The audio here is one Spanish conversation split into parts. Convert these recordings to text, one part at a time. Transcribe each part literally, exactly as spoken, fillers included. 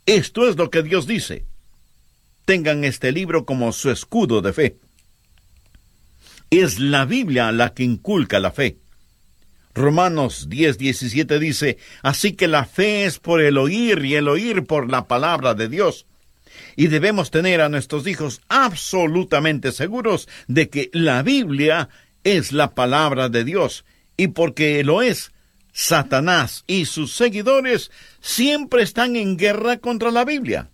Esto es lo que Dios dice. Tengan este libro como su escudo de fe. Es la Biblia la que inculca la fe. Romanos diez diecisiete dice, así que la fe es por el oír y el oír por la palabra de Dios. Y debemos tener a nuestros hijos absolutamente seguros de que la Biblia es la palabra de Dios. Y porque lo es, Satanás y sus seguidores siempre están en guerra contra la Biblia.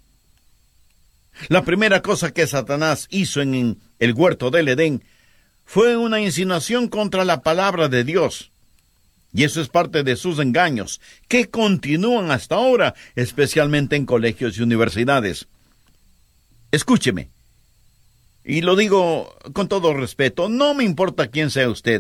La primera cosa que Satanás hizo en el huerto del Edén fue una insinuación contra la palabra de Dios. Y eso es parte de sus engaños, que continúan hasta ahora, especialmente en colegios y universidades. Escúcheme, y lo digo con todo respeto, no me importa quién sea usted,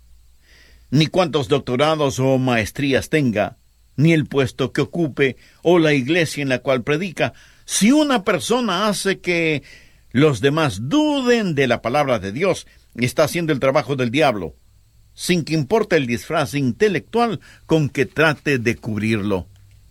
ni cuántos doctorados o maestrías tenga, ni el puesto que ocupe o la iglesia en la cual predica. Si una persona hace que los demás duden de la palabra de Dios, está haciendo el trabajo del diablo, sin que importe el disfraz intelectual con que trate de cubrirlo.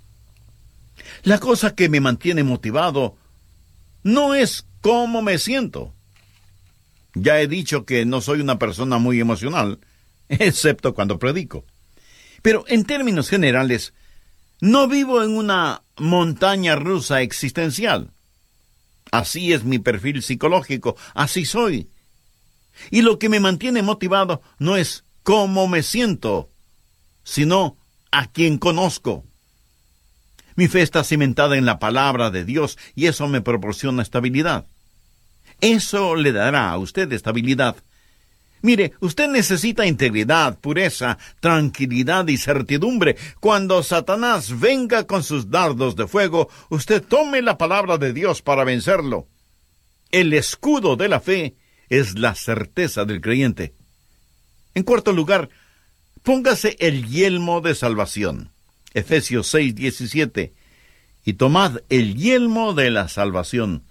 La cosa que me mantiene motivado no es cómo me siento. Ya he dicho que no soy una persona muy emocional, excepto cuando predico. Pero en términos generales, no vivo en una montaña rusa existencial. Así es mi perfil psicológico, así soy. Y lo que me mantiene motivado no es cómo me siento, sino a quien conozco. Mi fe está cimentada en la palabra de Dios y eso me proporciona estabilidad. Eso le dará a usted estabilidad. Mire, usted necesita integridad, pureza, tranquilidad y certidumbre. Cuando Satanás venga con sus dardos de fuego, usted tome la palabra de Dios para vencerlo. El escudo de la fe es la certeza del creyente. En cuarto lugar, póngase el yelmo de salvación. Efesios seis diecisiete. Y tomad el yelmo de la salvación.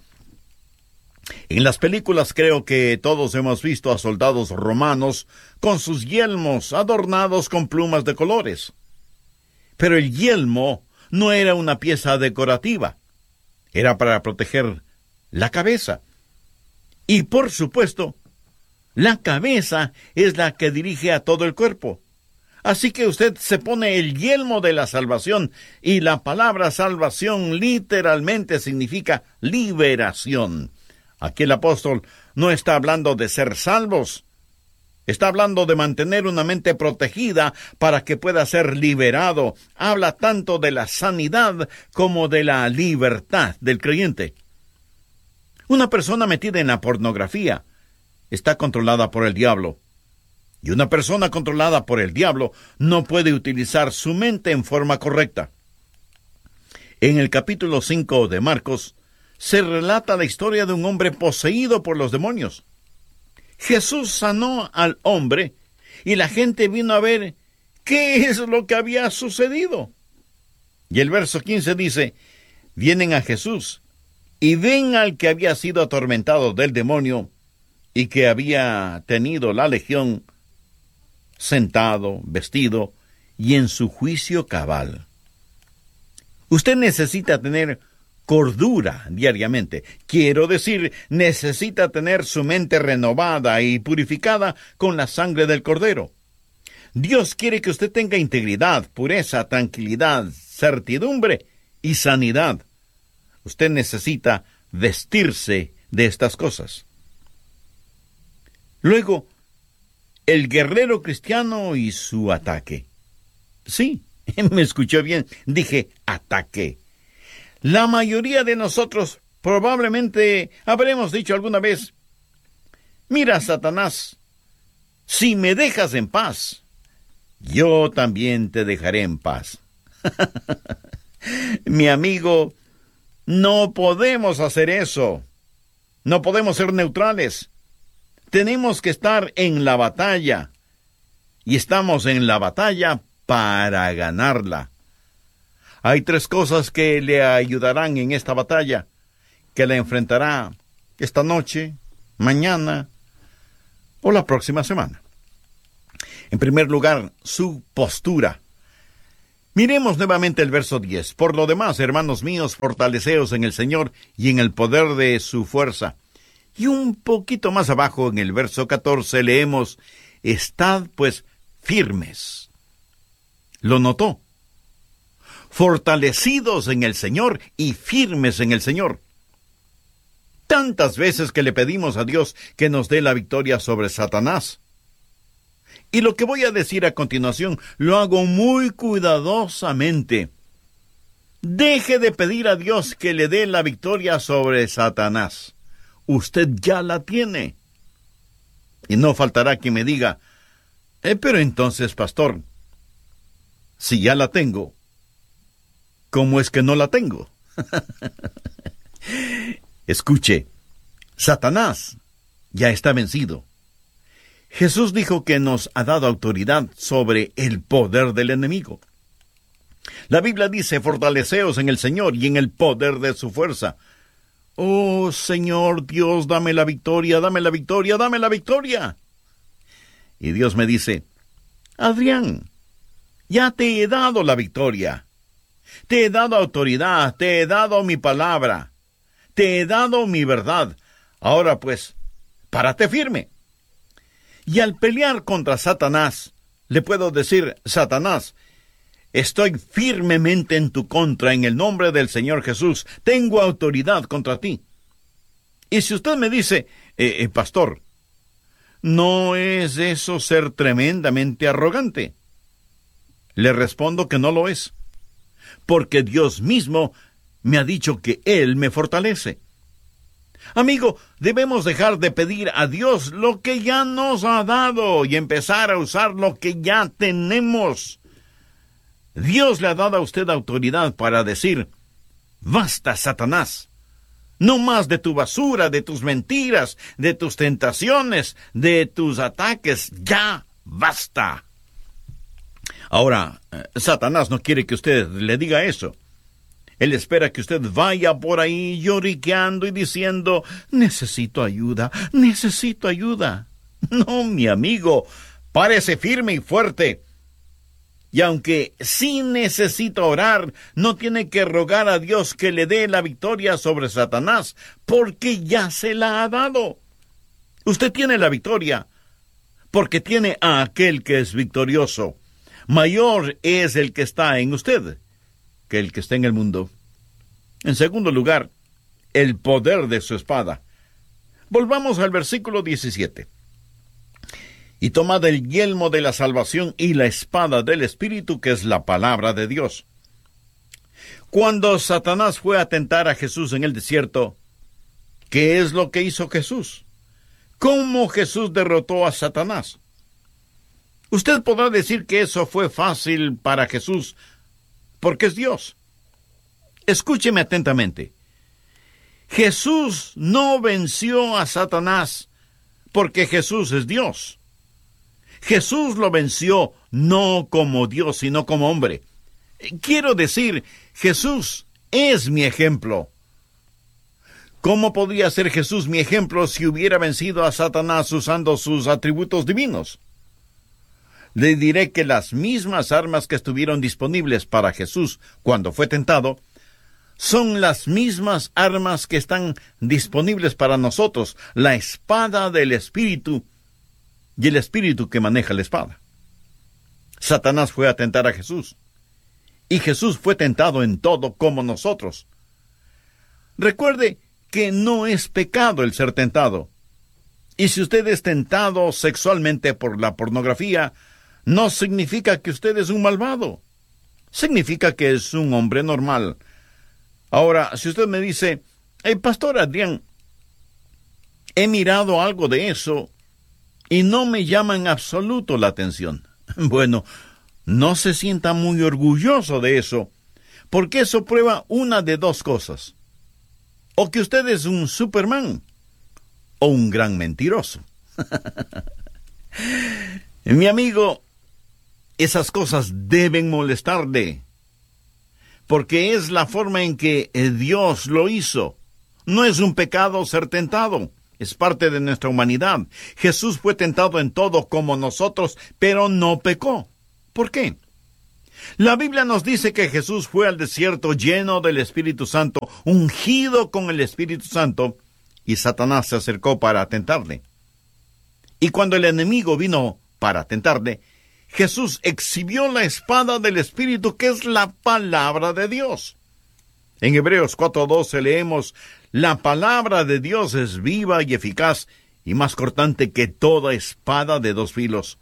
En las películas creo que todos hemos visto a soldados romanos con sus yelmos adornados con plumas de colores. Pero el yelmo no era una pieza decorativa. Era para proteger la cabeza. Y por supuesto, la cabeza es la que dirige a todo el cuerpo. Así que usted se pone el yelmo de la salvación, y la palabra salvación literalmente significa liberación. Aquí el apóstol no está hablando de ser salvos. Está hablando de mantener una mente protegida para que pueda ser liberado. Habla tanto de la sanidad como de la libertad del creyente. Una persona metida en la pornografía está controlada por el diablo. Y una persona controlada por el diablo no puede utilizar su mente en forma correcta. En el capítulo cinco de Marcos se relata la historia de un hombre poseído por los demonios. Jesús sanó al hombre y la gente vino a ver qué es lo que había sucedido. Y el verso quince dice, vienen a Jesús y ven al que había sido atormentado del demonio y que había tenido la legión, sentado, vestido y en su juicio cabal. Usted necesita tener cordura diariamente. Quiero decir, necesita tener su mente renovada y purificada con la sangre del Cordero. Dios quiere que usted tenga integridad, pureza, tranquilidad, certidumbre y sanidad. Usted necesita vestirse de estas cosas. Luego, el guerrero cristiano y su ataque. Sí, me escuchó bien, dije ataque. La mayoría de nosotros probablemente habremos dicho alguna vez, mira, Satanás, si me dejas en paz, yo también te dejaré en paz. Mi amigo, no podemos hacer eso. No podemos ser neutrales. Tenemos que estar en la batalla. Y estamos en la batalla para ganarla. Hay tres cosas que le ayudarán en esta batalla, que la enfrentará esta noche, mañana o la próxima semana. En primer lugar, su postura. Miremos nuevamente el verso diez. Por lo demás, hermanos míos, fortaleceos en el Señor y en el poder de su fuerza. Y un poquito más abajo, en el verso catorce, leemos, estad pues firmes. ¿Lo notó? Fortalecidos en el Señor y firmes en el Señor. Tantas veces que le pedimos a Dios que nos dé la victoria sobre Satanás. Y lo que voy a decir a continuación lo hago muy cuidadosamente. Deje de pedir a Dios que le dé la victoria sobre Satanás. Usted ya la tiene. Y no faltará quien me diga, eh, pero entonces, pastor, si ya la tengo, ¿cómo es que no la tengo? Escuche, Satanás ya está vencido. Jesús dijo que nos ha dado autoridad sobre el poder del enemigo. La Biblia dice, fortaleceos en el Señor y en el poder de su fuerza. Oh, Señor Dios, dame la victoria, dame la victoria, dame la victoria. Y Dios me dice, Adrián, ya te he dado la victoria. Te he dado autoridad, te he dado mi palabra, te he dado mi verdad. Ahora pues, párate firme. Y al pelear contra Satanás, le puedo decir, Satanás, estoy firmemente en tu contra en el nombre del Señor Jesús. Tengo autoridad contra ti. Y si usted me dice, eh, eh, pastor, ¿no es eso ser tremendamente arrogante? Le respondo que no lo es. Porque Dios mismo me ha dicho que Él me fortalece. Amigo, debemos dejar de pedir a Dios lo que ya nos ha dado y empezar a usar lo que ya tenemos. Dios le ha dado a usted autoridad para decir, basta, Satanás. No más de tu basura, de tus mentiras, de tus tentaciones, de tus ataques. Ya basta. Ahora, Satanás no quiere que usted le diga eso. Él espera que usted vaya por ahí lloriqueando y diciendo, necesito ayuda, necesito ayuda. No, mi amigo, párese firme y fuerte. Y aunque sí necesita orar, no tiene que rogar a Dios que le dé la victoria sobre Satanás, porque ya se la ha dado. Usted tiene la victoria, porque tiene a aquel que es victorioso. Mayor es el que está en usted que el que está en el mundo. En segundo lugar, el poder de su espada. Volvamos al versículo diecisiete. Y tomad el yelmo de la salvación y la espada del Espíritu, que es la palabra de Dios. Cuando Satanás fue a tentar a Jesús en el desierto, ¿qué es lo que hizo Jesús? ¿Cómo Jesús derrotó a Satanás? Usted podrá decir que eso fue fácil para Jesús, porque es Dios. Escúcheme atentamente. Jesús no venció a Satanás porque Jesús es Dios. Jesús lo venció no como Dios, sino como hombre. Quiero decir, Jesús es mi ejemplo. ¿Cómo podría ser Jesús mi ejemplo si hubiera vencido a Satanás usando sus atributos divinos? Le diré que las mismas armas que estuvieron disponibles para Jesús cuando fue tentado, son las mismas armas que están disponibles para nosotros, la espada del Espíritu y el Espíritu que maneja la espada. Satanás fue a tentar a Jesús, y Jesús fue tentado en todo como nosotros. Recuerde que no es pecado el ser tentado, y si usted es tentado sexualmente por la pornografía, no significa que usted es un malvado, significa que es un hombre normal. Ahora, si usted me dice, hey, Pastor Adrián, he mirado algo de eso y no me llama en absoluto la atención. Bueno, no se sienta muy orgulloso de eso, porque eso prueba una de dos cosas. O que usted es un Superman, o un gran mentiroso. Mi amigo, esas cosas deben molestarle, porque es la forma en que Dios lo hizo. No es un pecado ser tentado, es parte de nuestra humanidad. Jesús fue tentado en todo como nosotros, pero no pecó. ¿Por qué? La Biblia nos dice que Jesús fue al desierto lleno del Espíritu Santo, ungido con el Espíritu Santo, y Satanás se acercó para tentarle. Y cuando el enemigo vino para tentarle, Jesús exhibió la espada del Espíritu, que es la palabra de Dios. En Hebreos cuatro doce leemos: la palabra de Dios es viva y eficaz, y más cortante que toda espada de dos filos.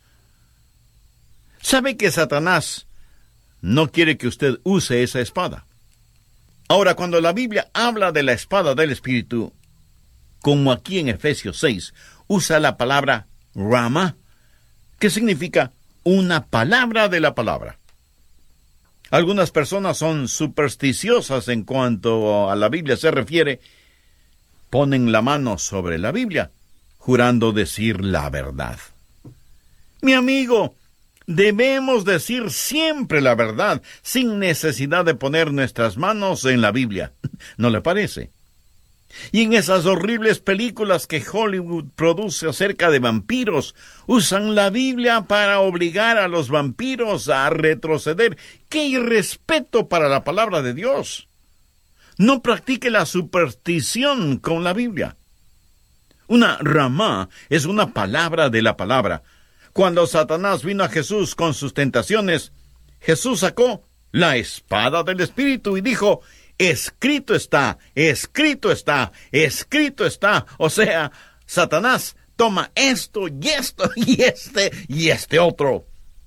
¿Sabe que Satanás no quiere que usted use esa espada? Ahora, cuando la Biblia habla de la espada del Espíritu, como aquí en Efesios seis, usa la palabra rama, que significa una palabra de la palabra. Algunas personas son supersticiosas en cuanto a la Biblia se refiere. Ponen la mano sobre la Biblia, jurando decir la verdad. Mi amigo, debemos decir siempre la verdad, sin necesidad de poner nuestras manos en la Biblia. ¿No le parece? Y en esas horribles películas que Hollywood produce acerca de vampiros, usan la Biblia para obligar a los vampiros a retroceder. ¡Qué irrespeto para la palabra de Dios! No practique la superstición con la Biblia. Una ramá es una palabra de la palabra. Cuando Satanás vino a Jesús con sus tentaciones, Jesús sacó la espada del Espíritu y dijo: escrito está, escrito está, escrito está. O sea, Satanás, toma esto y esto y este y este otro.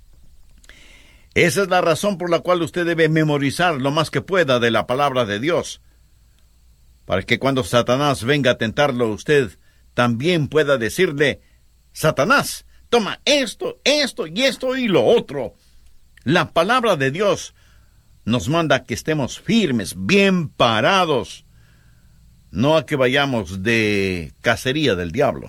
Esa es la razón por la cual usted debe memorizar lo más que pueda de la palabra de Dios, para que cuando Satanás venga a tentarlo, usted también pueda decirle: Satanás, toma esto, esto y esto y lo otro. La palabra de Dios nos manda que estemos firmes, bien parados, no a que vayamos de cacería del diablo.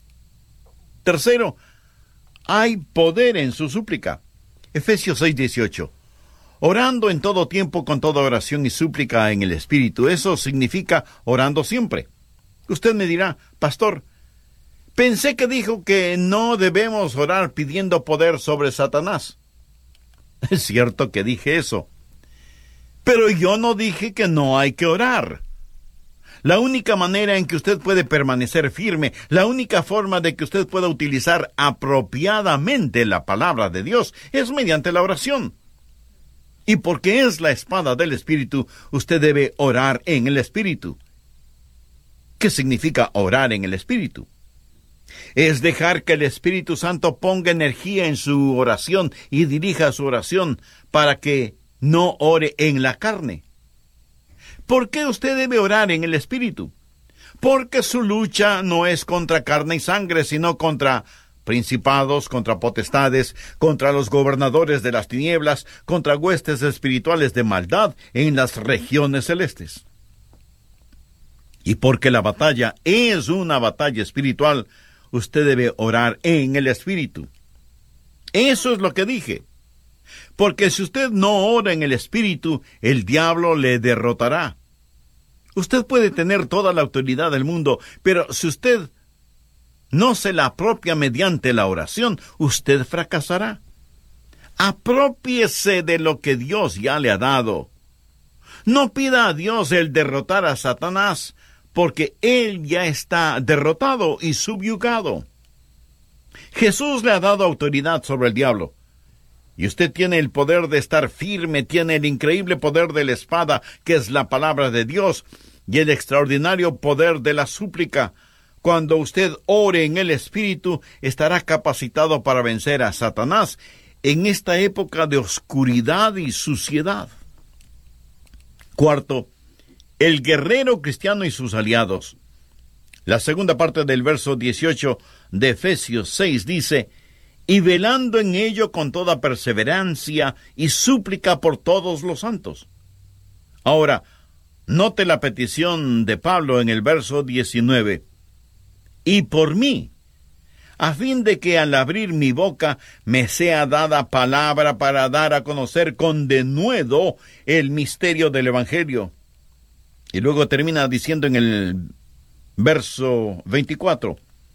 Tercero, hay poder en su súplica. Efesios seis dieciocho. Orando en todo tiempo con toda oración y súplica en el Espíritu. Eso significa orando siempre. Usted me dirá: pastor, pensé que dijo que no debemos orar pidiendo poder sobre Satanás. Es cierto que dije eso, pero yo no dije que no hay que orar. La única manera en que usted puede permanecer firme, la única forma de que usted pueda utilizar apropiadamente la palabra de Dios, es mediante la oración. Y porque es la espada del Espíritu, usted debe orar en el Espíritu. ¿Qué significa orar en el Espíritu? Es dejar que el Espíritu Santo ponga energía en su oración y dirija su oración para que no ore en la carne. ¿Por qué usted debe orar en el Espíritu? Porque su lucha no es contra carne y sangre, sino contra principados, contra potestades, contra los gobernadores de las tinieblas, contra huestes espirituales de maldad en las regiones celestes. Y porque la batalla es una batalla espiritual, usted debe orar en el Espíritu. Eso es lo que dije. Porque si usted no ora en el Espíritu, el diablo le derrotará. Usted puede tener toda la autoridad del mundo, pero si usted no se la apropia mediante la oración, usted fracasará. Aprópiese de lo que Dios ya le ha dado. No pida a Dios el derrotar a Satanás, porque él ya está derrotado y subyugado. Jesús le ha dado autoridad sobre el diablo. Y usted tiene el poder de estar firme, tiene el increíble poder de la espada, que es la palabra de Dios, y el extraordinario poder de la súplica. Cuando usted ore en el Espíritu, estará capacitado para vencer a Satanás en esta época de oscuridad y suciedad. Cuarto, el guerrero cristiano y sus aliados. La segunda parte del verso dieciocho de Efesios seis dice: y velando en ello con toda perseverancia y súplica por todos los santos. Ahora, note la petición de Pablo en el verso diecinueve. Y por mí, a fin de que al abrir mi boca me sea dada palabra para dar a conocer con denuedo el misterio del Evangelio. Y luego termina diciendo en el verso veinticuatro,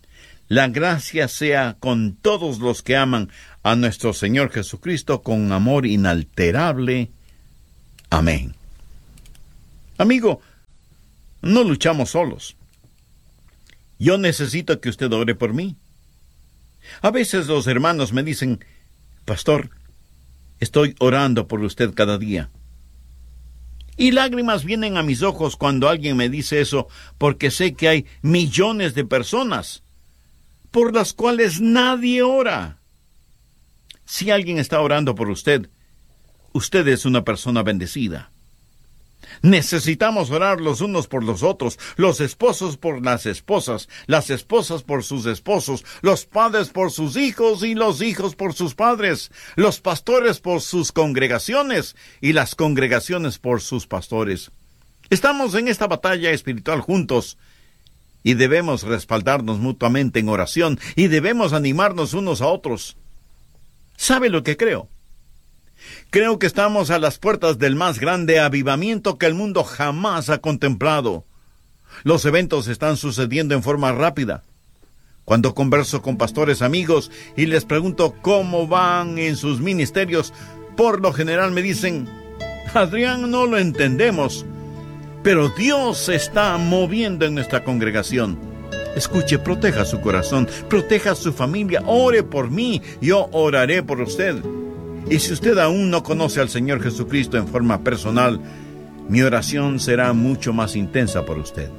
La gracia sea con todos los que aman a nuestro Señor Jesucristo con amor inalterable. Amén. Amigo, no luchamos solos. Yo necesito que usted ore por mí. A veces los hermanos me dicen: pastor, estoy orando por usted cada día. Y lágrimas vienen a mis ojos cuando alguien me dice eso, porque sé que hay millones de personas por las cuales nadie ora. Si alguien está orando por usted, usted es una persona bendecida. Necesitamos orar los unos por los otros, los esposos por las esposas, las esposas por sus esposos, los padres por sus hijos y los hijos por sus padres, los pastores por sus congregaciones y las congregaciones por sus pastores. Estamos en esta batalla espiritual juntos y debemos respaldarnos mutuamente en oración y debemos animarnos unos a otros. ¿Sabe lo que creo? Creo que estamos a las puertas del más grande avivamiento que el mundo jamás ha contemplado. Los eventos están sucediendo en forma rápida. Cuando converso con pastores amigos y les pregunto cómo van en sus ministerios, por lo general me dicen: Adrián, no lo entendemos, pero Dios se está moviendo en nuestra congregación. Escuche, proteja su corazón, proteja su familia, ore por mí, yo oraré por usted. Y si usted aún no conoce al Señor Jesucristo en forma personal, mi oración será mucho más intensa por usted.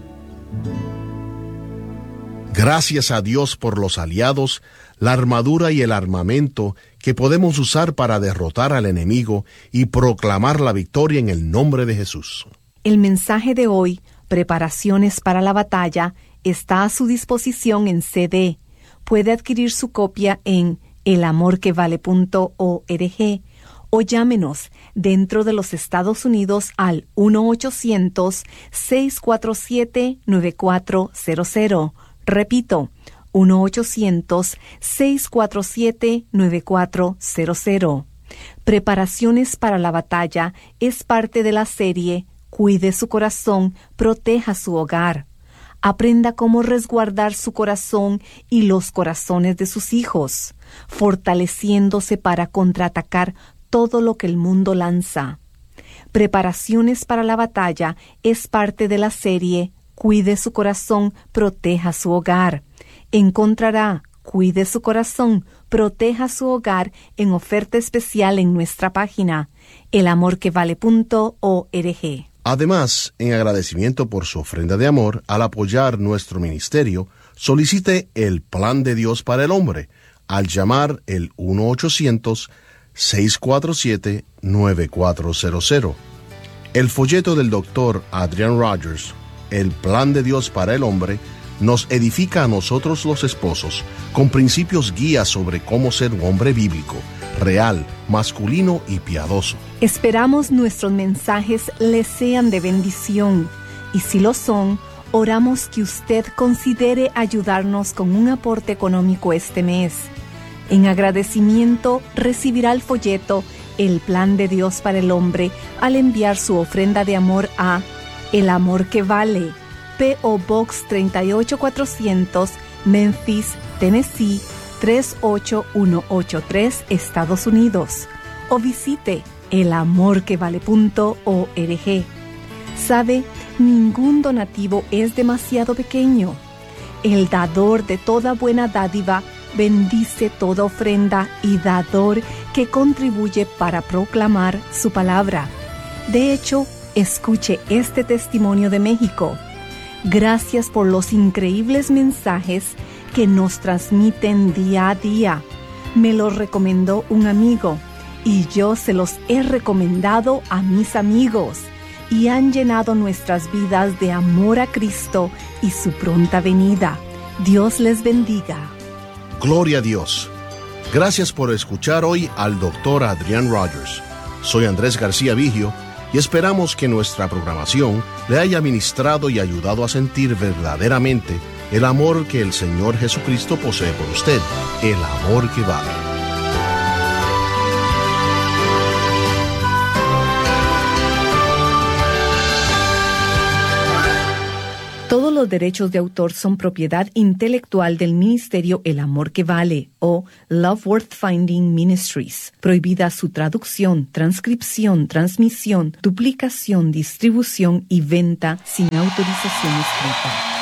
Gracias a Dios por los aliados, la armadura y el armamento que podemos usar para derrotar al enemigo y proclamar la victoria en el nombre de Jesús. El mensaje de hoy, Preparaciones para la Batalla, está a su disposición en C D. Puede adquirir su copia en el amor que vale punto org o llámenos dentro de los Estados Unidos al uno ochocientos, seis cuatro siete, nueve cuatro cero cero. Repito, uno ochocientos, seis cuatro siete, nueve cuatro cero cero. Preparaciones para la Batalla es parte de la serie Cuide su corazón, proteja su hogar. Aprenda cómo resguardar su corazón y los corazones de sus hijos, fortaleciéndose para contraatacar todo lo que el mundo lanza. Preparaciones para la Batalla es parte de la serie Cuide su corazón, proteja su hogar. Encontrará Cuide su corazón, proteja su hogar en oferta especial en nuestra página, el amor que vale punto org. Además, en agradecimiento por su ofrenda de amor, al apoyar nuestro ministerio, solicite el Plan de Dios para el Hombre al llamar el uno ochocientos, seis cuatro siete, nueve cuatro cero cero. El folleto del doctor Adrian Rogers, El Plan de Dios para el Hombre, nos edifica a nosotros los esposos con principios guías sobre cómo ser un hombre bíblico, real, masculino y piadoso. Esperamos nuestros mensajes les sean de bendición, y si lo son, oramos que usted considere ayudarnos con un aporte económico este mes. En agradecimiento recibirá el folleto El Plan de Dios para el Hombre al enviar su ofrenda de amor a El Amor que Vale, P O Box treinta y ocho cuatrocientos, Memphis, Tennessee tres ocho uno ocho tres, Estados Unidos, o visite el amor que vale punto org. Sabe, ningún donativo es demasiado pequeño. El dador de toda buena dádiva bendice toda ofrenda y dador que contribuye para proclamar su palabra. De hecho, escuche este testimonio de México. Gracias por los increíbles mensajes que nos transmiten día a día. Me los recomendó un amigo y yo se los he recomendado a mis amigos y han llenado nuestras vidas de amor a Cristo y su pronta venida. Dios les bendiga. Gloria a Dios. Gracias por escuchar hoy al doctor Adrian Rogers. Soy Andrés García Vigio y esperamos que nuestra programación le haya ministrado y ayudado a sentir verdaderamente el amor que el Señor Jesucristo posee por usted, el amor que vale. Todos los los derechos de autor son propiedad intelectual del Ministerio El Amor que Vale o Love Worth Finding Ministries. Prohibida su traducción, transcripción, transmisión, duplicación, distribución y venta sin autorización escrita.